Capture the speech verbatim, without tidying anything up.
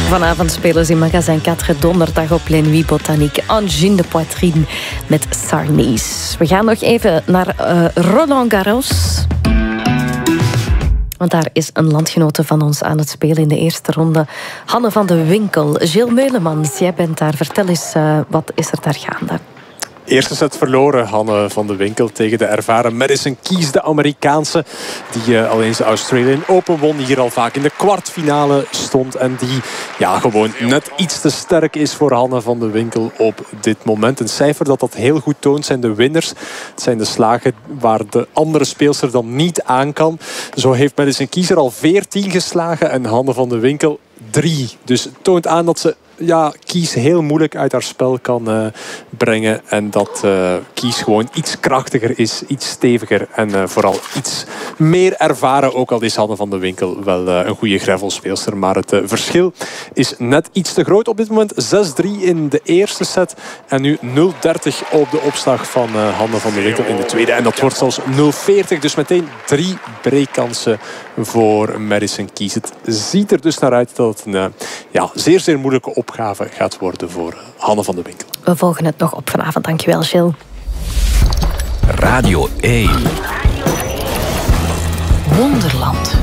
Vanavond spelen ze in Magazijn vier donderdag op Les Nuits Botaniques. Angine de Poitrine met Sarnies. We gaan nog even naar uh, Roland Garros. Want daar is een landgenote van ons aan het spelen in de eerste ronde. Hanne van de Winkel. Gilles Meulemans, jij bent daar. Vertel eens, uh, wat is er daar gaande? Eerste set verloren, Hanne van de Winkel tegen de ervaren Madison Keys, de Amerikaanse. Die uh, al eens de Australian Open won. Hier al vaak in de kwartfinale stond. En die ja, gewoon net iets te sterk is voor Hanne van de Winkel op dit moment. Een cijfer dat dat heel goed toont zijn de winners. Het zijn de slagen waar de andere speelster dan niet aan kan. Zo heeft Madison Keys er al veertien geslagen en Hanne van de Winkel drie. Dus het toont aan dat ze ja, Keys heel moeilijk uit haar spel kan uh, brengen. En dat uh, Keys gewoon iets krachtiger is, iets steviger en uh, vooral iets meer ervaren. Ook al is Hanne van de Winkel wel uh, een goede gravelspeelster. Maar het uh, verschil is net iets te groot op dit moment. zes drie in de eerste set. En nu nul dertig op de opslag van uh, Hanne van de Winkel in de tweede. En dat wordt zelfs nul veertig. Dus meteen drie breakkansen voor Madison Keys. Het ziet er dus naar uit dat het een uh, ja, zeer, zeer moeilijke opgave gaat worden voor Hanne van de Winkel. We volgen het nog op vanavond. Dankjewel, Gilles. Radio één. Wonderland.